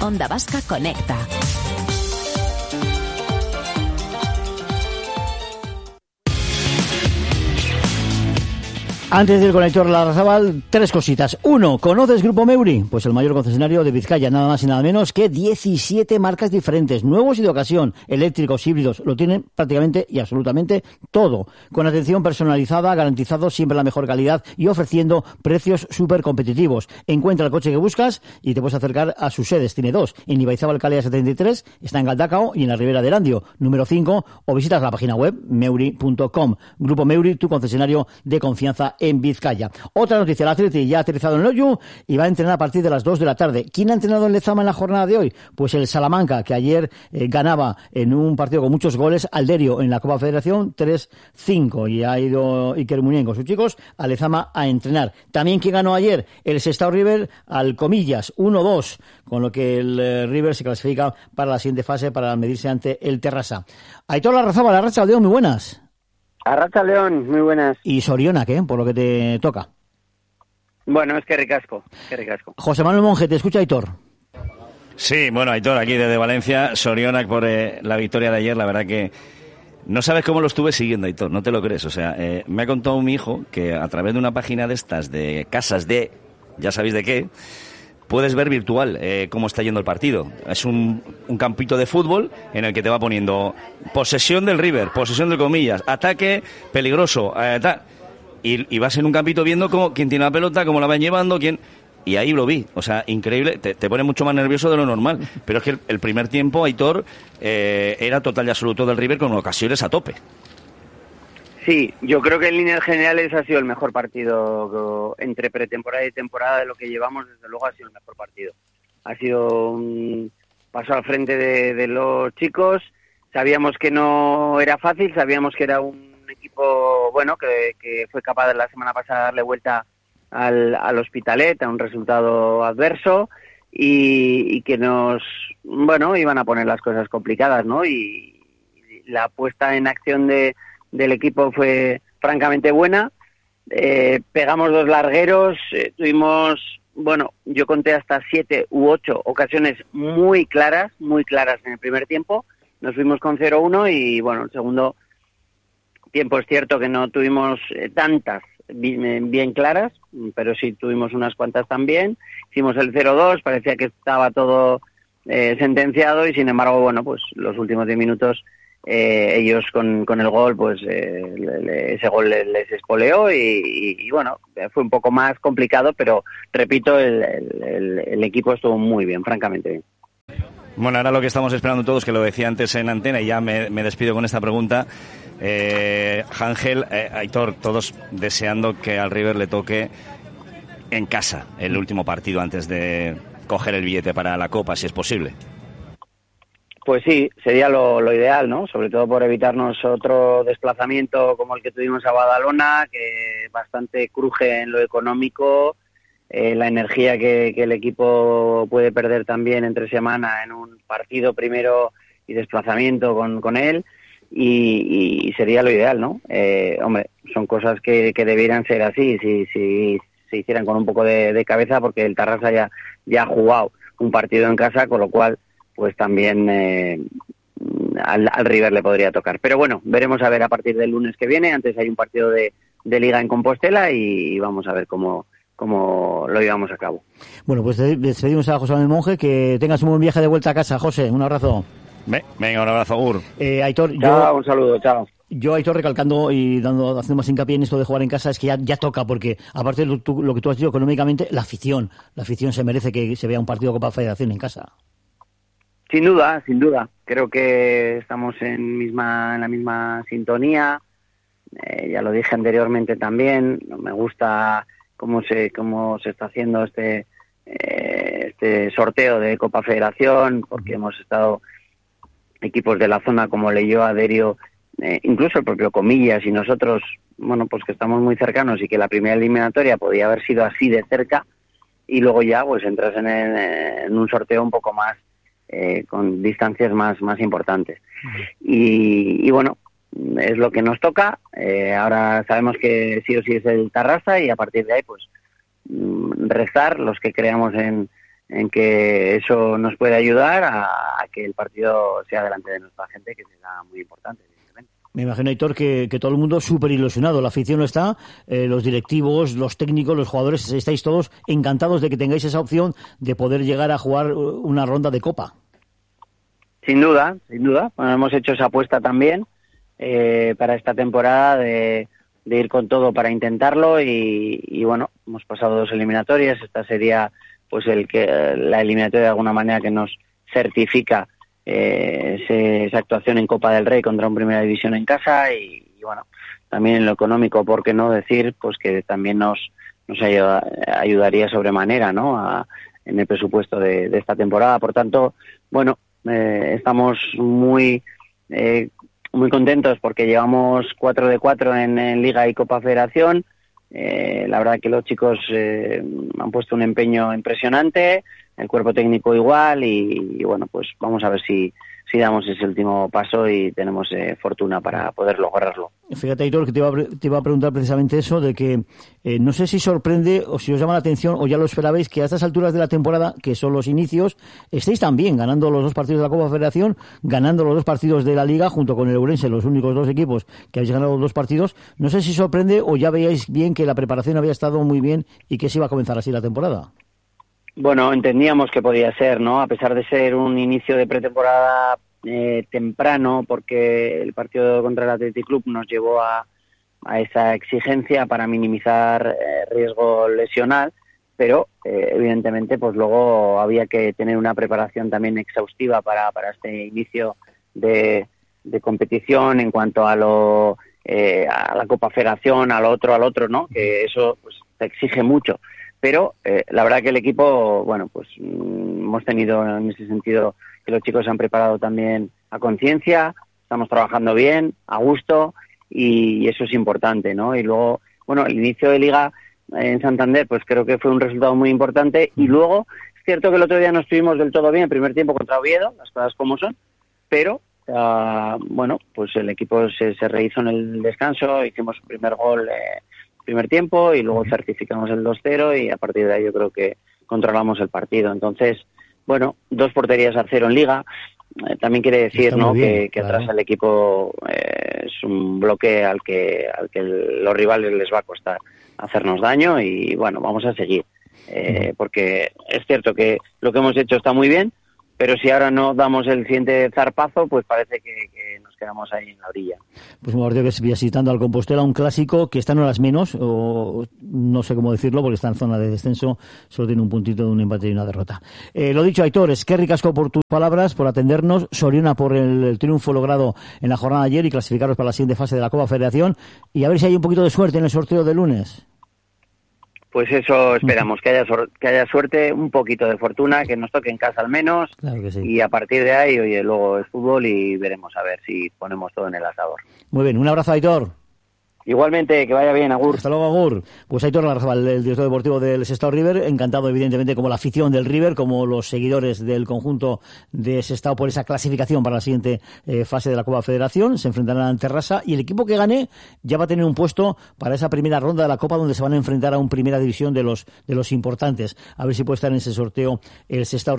Onda Vasca Conecta. Antes del conector Larrazábal, 3 cositas. 1. ¿Conoces Grupo Meuri? Pues el mayor concesionario de Vizcaya, nada más y nada menos que 17 marcas diferentes, nuevos y de ocasión, eléctricos, híbridos, lo tienen prácticamente y absolutamente todo. Con atención personalizada, garantizado siempre la mejor calidad y ofreciendo precios súper competitivos. Encuentra el coche que buscas y te puedes acercar a sus sedes. Tiene 2, en Ibaizábal Calea 73, está en Galdacao y en la Ribera de Erandio. Número 5, o visitas la página web meuri.com. Grupo Meuri, tu concesionario de confianza en Vizcaya. Otra noticia, el Atleti ya ha aterrizado en Loiu y va a entrenar a partir de las 2 de la tarde. ¿Quién ha entrenado en Lezama en la jornada de hoy? Pues el Salamanca, que ayer ganaba en un partido con muchos goles al Derio en la Copa Federación 3-5 y ha ido Iker Muñén con sus chicos a Lezama a entrenar. También quien ganó ayer, el Sestao River al Comillas 1-2, con lo que el River se clasifica para la siguiente fase para medirse ante el Terrassa. Aitor Larrazábal, la racha, León, muy buenas. Arracha León, muy buenas. Y Soriona, ¿qué? Por lo que te toca. Bueno, es que ricasco, que ricasco. José Manuel Monge, te escucha Aitor. Sí, bueno, Aitor, aquí desde Valencia, Soriona por la victoria de ayer, la verdad que no sabes cómo lo estuve siguiendo, Aitor, no te lo crees. O sea, me ha contado mi hijo que a través de una página de estas, de casas de, ya sabéis de qué, puedes ver virtual cómo está yendo el partido. Es un campito de fútbol en el que te va poniendo posesión del River, posesión del Comillas, ataque peligroso, y vas en un campito viendo quién tiene la pelota, cómo la van llevando, quién... Y ahí lo vi, o sea, increíble, te pone mucho más nervioso de lo normal. Pero es que el primer tiempo, Aitor, era total y absoluto del River con ocasiones a tope. Sí, yo creo que en líneas generales ha sido el mejor partido entre pretemporada y temporada de lo que llevamos, desde luego ha sido el mejor partido. Ha sido un paso al frente de los chicos, sabíamos que no era fácil, sabíamos que era un equipo bueno que fue capaz de la semana pasada de darle vuelta al Hospitalet, a un resultado adverso y que iban a poner las cosas complicadas, ¿no? Y la puesta en acción del equipo fue francamente buena. Pegamos 2 largueros, tuvimos, yo conté hasta 7 u 8 ocasiones muy claras en el primer tiempo. Nos fuimos con 0-1 y el segundo tiempo es cierto que no tuvimos tantas bien claras, pero sí tuvimos unas cuantas también. Hicimos el 0-2, parecía que estaba todo sentenciado y sin embargo, pues los últimos 10 minutos ellos con el gol, pues ese gol les espoleó y fue un poco más complicado, pero repito, el equipo estuvo muy bien, francamente bien. Bueno, ahora lo que estamos esperando todos, que lo decía antes en antena y ya me despido con esta pregunta. Ángel, Aitor, todos deseando que al River le toque en casa el último partido antes de coger el billete para la Copa, si es posible. Pues sí, sería lo ideal, ¿no? Sobre todo por evitarnos otro desplazamiento como el que tuvimos a Badalona, que bastante cruje en lo económico, la energía que el equipo puede perder también entre semana en un partido primero y desplazamiento con él, y sería lo ideal, ¿no? Son cosas que debieran ser así, si se hicieran con un poco de cabeza, porque el Tarrasa ya ha jugado un partido en casa, con lo cual pues también al River le podría tocar. Pero bueno, veremos a ver a partir del lunes que viene. Antes hay un partido de Liga en Compostela y vamos a ver cómo lo llevamos a cabo. Bueno, pues despedimos a José Manuel Monge, que tengas un buen viaje de vuelta a casa. José, un abrazo. Venga, un abrazo, Agur. Aitor, un saludo, chao. Yo, Aitor, recalcando y haciendo más hincapié en esto de jugar en casa, es que ya toca, porque aparte de lo que tú has dicho económicamente, la afición se merece que se vea un partido de Copa Federación en casa. Sin duda. Creo que estamos en la misma sintonía. Ya lo dije anteriormente también. Me gusta cómo se está haciendo este sorteo de Copa Federación, porque hemos estado equipos de la zona como Leioa, Derio, incluso el propio Comillas y nosotros, pues que estamos muy cercanos y que la primera eliminatoria podía haber sido así de cerca, y luego ya pues entras en un sorteo un poco más con distancias más importantes. Y bueno, es lo que nos toca. Ahora sabemos que sí o sí es el Tarrasa y a partir de ahí pues rezar los que creamos en que eso nos puede ayudar a que el partido sea delante de nuestra gente, que será muy importante, evidentemente. Me imagino, Aitor, que todo el mundo súper ilusionado. La afición no está, los directivos, los técnicos, los jugadores, estáis todos encantados de que tengáis esa opción de poder llegar a jugar una ronda de Copa. Sin duda. Bueno, hemos hecho esa apuesta también para esta temporada de ir con todo para intentarlo y bueno, hemos pasado 2 eliminatorias. Esta sería pues la eliminatoria de alguna manera que nos certifica esa actuación en Copa del Rey contra un Primera División en casa y bueno, también en lo económico, ¿por qué no decir? Pues que también nos ayudaría sobremanera, ¿no? En el presupuesto de esta temporada. Por tanto, bueno, estamos muy contentos porque llevamos 4 de 4 en Liga y Copa Federación. La verdad que los chicos han puesto un empeño impresionante, el cuerpo técnico igual y bueno, pues vamos a ver si damos ese último paso y tenemos fortuna para poder lograrlo. Fíjate, Aitor, que te iba a preguntar precisamente eso, de que no sé si sorprende o si os llama la atención o ya lo esperabais que a estas alturas de la temporada, que son los inicios, estéis también ganando los 2 partidos de la Copa Federación, ganando los 2 partidos de la Liga, junto con el Ourense, los únicos 2 equipos que habéis ganado los 2 partidos. No sé si sorprende o ya veíais bien que la preparación había estado muy bien y que se iba a comenzar así la temporada. Bueno, entendíamos que podía ser, ¿no? A pesar de ser un inicio de pretemporada temprano, porque el partido contra el Athletic Club nos llevó a esa exigencia para minimizar riesgo lesional, pero evidentemente pues luego había que tener una preparación también exhaustiva para este inicio de competición en cuanto a la Copa Federación, al otro, ¿no? Que eso pues te exige mucho. Pero la verdad que el equipo, bueno, pues hemos tenido en ese sentido que los chicos se han preparado también a conciencia, estamos trabajando bien, a gusto y eso es importante, ¿no? Y luego, bueno, el inicio de Liga en Santander pues creo que fue un resultado muy importante y luego es cierto que el otro día no estuvimos del todo bien el primer tiempo contra Oviedo, las cosas como son, pero bueno, pues el equipo se rehizó en el descanso, hicimos el primer gol primer tiempo y luego certificamos el 2-0 y a partir de ahí yo creo que controlamos el partido. Entonces, bueno, 2 porterías a 0 en Liga, también quiere decir, ¿no? Bien, que atrás el equipo es un bloque al que los rivales les va a costar hacernos daño y bueno, vamos a seguir. Porque es cierto que lo que hemos hecho está muy bien, pero si ahora no damos el siguiente zarpazo, pues parece que nos quedamos ahí en la orilla. Pues un partido que es visitando al Compostela, un clásico que está en horas menos, o no sé cómo decirlo, porque está en zona de descenso, solo tiene un puntito de un empate y una derrota. Lo dicho, Aitor, es que ricasco por tus palabras, por atendernos, Soriona por el triunfo logrado en la jornada de ayer y clasificaros para la siguiente fase de la Copa Federación, y a ver si hay un poquito de suerte en el sorteo de lunes. Pues eso esperamos, que haya suerte, un poquito de fortuna, que nos toque en casa al menos, claro que sí. Y a partir de ahí, oye, luego es fútbol y veremos a ver si ponemos todo en el asador. Muy bien, un abrazo, Aitor. Igualmente, que vaya bien, agur. Hasta luego, agur. Pues Aitor Larrazabal, el director deportivo del Sestao River, encantado evidentemente como la afición del River, como los seguidores del conjunto de Sestao por esa clasificación para la siguiente fase de la Copa Federación. Se enfrentarán ante Rasa y el equipo que gane ya va a tener un puesto para esa primera ronda de la Copa donde se van a enfrentar a un primera división de los importantes. A ver si puede estar en ese sorteo el Sestao River.